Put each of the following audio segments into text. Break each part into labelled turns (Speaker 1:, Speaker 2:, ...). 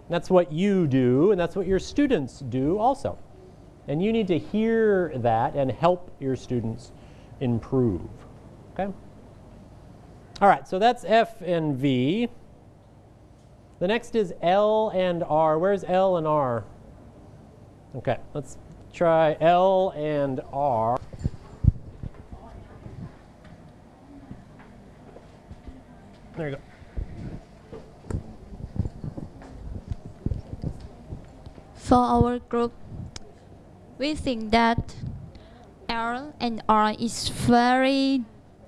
Speaker 1: That's what you do, and that's what your students do also. And you need to hear that and help your students improve. Okay? All right, so that's F and V. The next is L and R. Where's L and R? Okay, let's try L and R. There you go.
Speaker 2: For our group, we think that L and R is very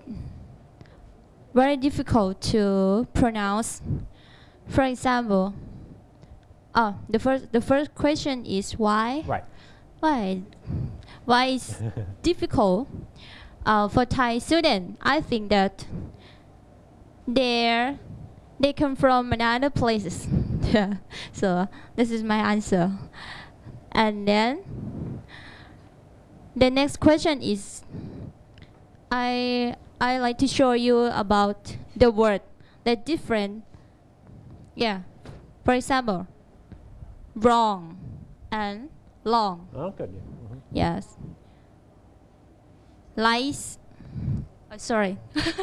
Speaker 2: difficult to pronounce. For example, the first question is why?
Speaker 1: Right.
Speaker 2: Why is difficult for Thai students? I think that they come from another places. Yeah. So this is my answer. And then the next question is I like to show you about the word that different. Yeah. For example, wrong and long.
Speaker 1: Oh, good. Yeah. Mm-hmm.
Speaker 2: Yes. Lice. Sorry.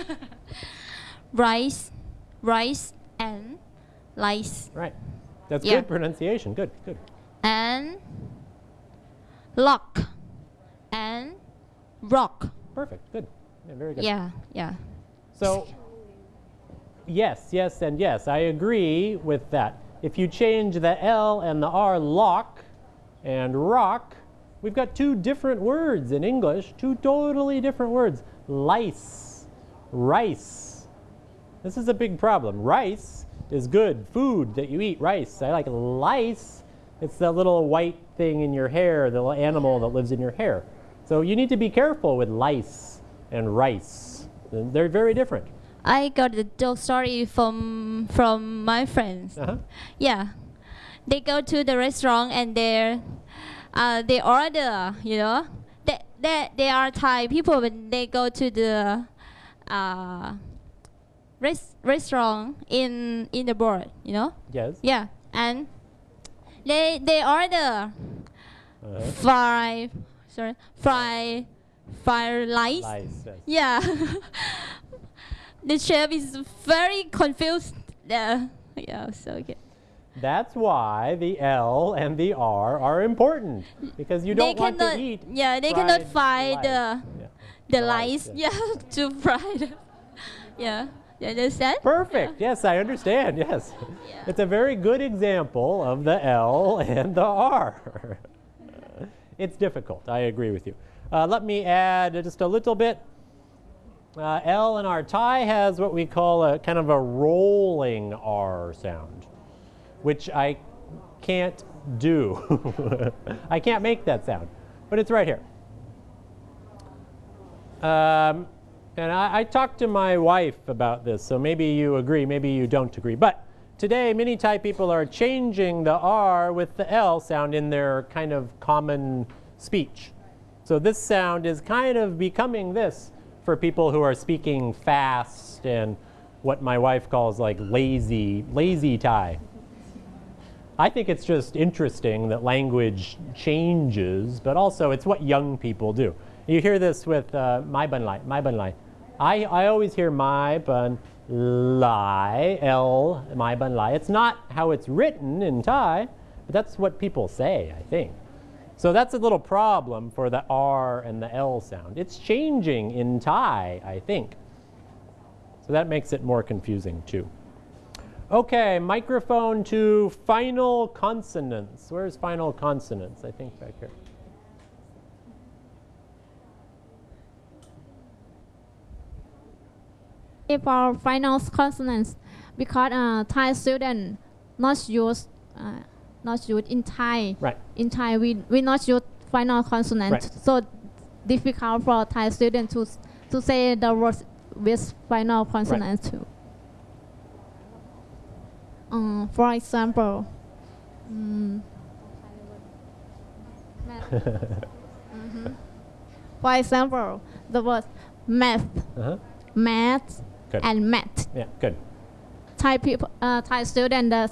Speaker 2: rice and lice.
Speaker 1: Right. That's
Speaker 2: Yeah.
Speaker 1: good pronunciation. Good, good.
Speaker 2: And lock and rock.
Speaker 1: Perfect. Good. Yeah, very good.
Speaker 2: Yeah, yeah.
Speaker 1: So, yes, yes, and yes. I agree with that. If you change the L and the R, lock and rock, we've got two different words in English, two totally different words. Lice, rice. This is a big problem. Rice is good food that you eat, rice. I like lice. It's that little white thing in your hair, the little animal that lives in your hair. So you need to be careful with lice and rice. They're very different.
Speaker 2: I got the joke story from my friends.
Speaker 1: Uh-huh.
Speaker 2: Yeah, they go to the restaurant and they order. You know, they are Thai people when they go to the restaurant in the board. You know.
Speaker 1: Yes.
Speaker 2: Yeah, and they order fry lice.
Speaker 1: Lice, yes.
Speaker 2: Yeah. The chef is very confused. Yeah, so good.
Speaker 1: That's why the L and the R are important, because you don't want to eat.
Speaker 2: Yeah, they cannot find the lice.
Speaker 1: Yeah.
Speaker 2: Yeah, to fry them. Yeah, you understand?
Speaker 1: Perfect. Yes, I understand. Yes.
Speaker 2: Yeah.
Speaker 1: It's a very good example of the L and the R. It's difficult. I agree with you. Let me add just a little bit. L and R. Thai has what we call a kind of a rolling R sound, which I can't do. I can't make that sound, but it's right here. And I talked to my wife about this, so maybe you agree, maybe you don't agree. But today, many Thai people are changing the R with the L sound in their kind of common speech. So this sound is kind of becoming this for people who are speaking fast and what my wife calls like lazy Thai. I think it's just interesting that language changes, but also it's what young people do. You hear this with mai ban lai. I always hear mai ban lai, L, mai ban lai. It's not how it's written in Thai, but that's what people say, I think. So that's a little problem for the R and the L sound. It's changing in Thai, I think. So that makes it more confusing too. Okay, microphone to final consonants. Where's final consonants? I think back here.
Speaker 3: For final consonants, because Thai students not use in Thai.
Speaker 1: Right.
Speaker 3: In Thai, we not use final consonant.
Speaker 1: Right.
Speaker 3: So difficult for Thai students to say the words with final consonants too. For example, for example, the word math, math,
Speaker 1: Good.
Speaker 3: and math.
Speaker 1: Yeah, good.
Speaker 3: Thai people, Thai students